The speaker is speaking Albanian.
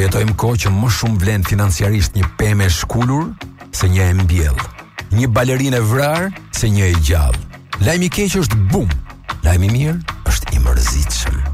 jetojmë kohë që më shumë vlen financiarisht një pemë e shkullur se një e mbjell. Një balerinë e vrarë se një e gjallë. Lajmi i keq është bum. Lajmi i mirë është i mërzitshëm.